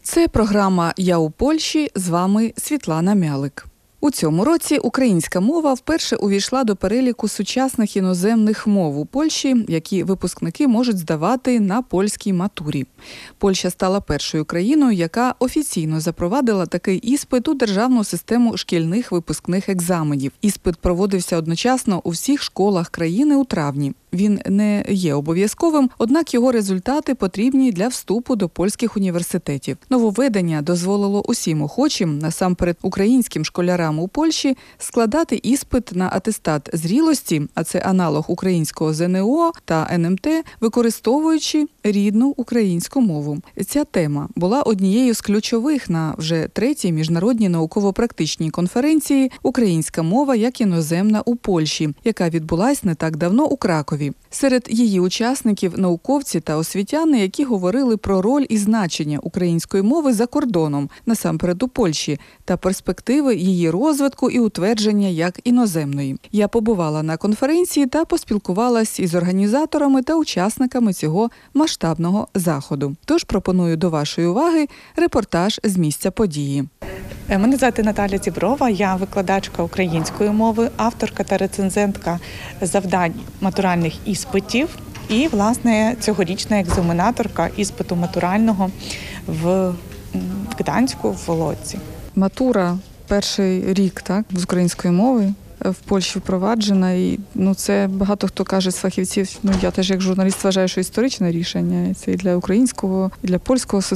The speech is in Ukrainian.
Це програма «Я у Польщі», з вами Світлана Мялик. У цьому році українська мова вперше увійшла до переліку сучасних іноземних мов у Польщі, які випускники можуть здавати на польській матурі. Польща стала першою країною, яка офіційно запровадила такий іспит у державну систему шкільних випускних екзаменів. Іспит проводився одночасно у всіх школах країни у травні. Він не є обов'язковим, однак його результати потрібні для вступу до польських університетів. Нововведення дозволило усім охочим, насамперед українським школярам у Польщі, складати іспит на атестат зрілості, а це аналог українського ЗНО та НМТ, використовуючи рідну українську мову. Ця тема була однією з ключових на вже третій міжнародній науково-практичній конференції «Українська мова як іноземна у Польщі», яка відбулась не так давно у Кракові. Серед її учасників – науковці та освітяни, які говорили про роль і значення української мови за кордоном, насамперед у Польщі, та перспективи її розвитку і утвердження як іноземної. Я побувала на конференції та поспілкувалась із організаторами та учасниками цього масштабного заходу. Тож пропоную до вашої уваги репортаж з місця події. Мене звати Наталя Зіброва, я викладачка української мови, авторка та рецензентка завдань матуральних іспитів і, власне, цьогорічна екзаменаторка іспиту матурального в Гданську, в Лодзі. Матура перший рік, так, з української мови в Польщі впроваджена, і це багато хто каже з фахівців, я теж як журналіст вважаю, що історичне рішення, це і для українського, і для польського